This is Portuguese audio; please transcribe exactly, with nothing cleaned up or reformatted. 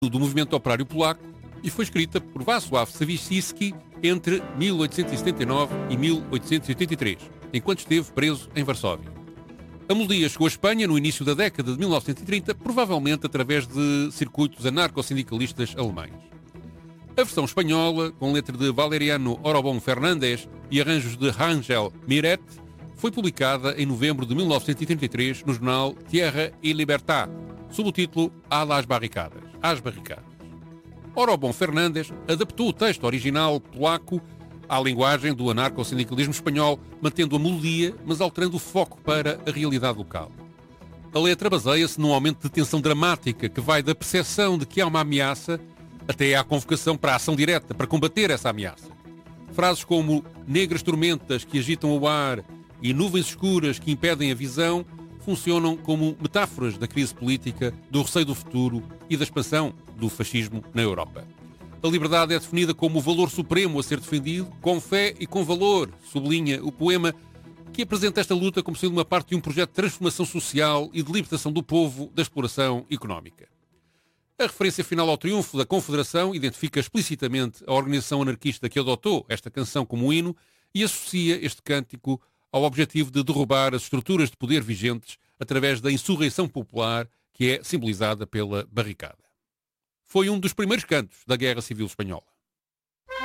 do movimento operário polaco e foi escrita por Václav Sawicki entre mil oitocentos e setenta e nove e mil oitocentos e oitenta e três, enquanto esteve preso em Varsóvia. A melodia chegou à Espanha no início da década de mil novecentos e trinta, provavelmente através de circuitos anarcossindicalistas alemães. A versão espanhola, com letra de Valeriano Orobón Fernández e arranjos de Ángel Miret, foi publicada em novembro de mil novecentos e trinta e três no jornal Tierra y Libertad, sob o título A las barricadas, às barricadas. Orobón Fernández adaptou o texto original polaco à linguagem do anarcossindicalismo espanhol, mantendo a melodia, mas alterando o foco para a realidade local. A letra baseia-se num aumento de tensão dramática que vai da percepção de que há uma ameaça até à convocação para a ação direta, para combater essa ameaça. Frases como negras tormentas que agitam o ar e nuvens escuras que impedem a visão funcionam como metáforas da crise política, do receio do futuro e da expansão do fascismo na Europa. A liberdade é definida como o valor supremo a ser defendido, com fé e com valor, sublinha o poema, que apresenta esta luta como sendo uma parte de um projeto de transformação social e de libertação do povo da exploração económica. A referência final ao triunfo da Confederação identifica explicitamente a organização anarquista que adotou esta canção como hino e associa este cântico ao objetivo de derrubar as estruturas de poder vigentes através da insurreição popular que é simbolizada pela barricada. Foi um dos primeiros cantos da Guerra Civil Espanhola.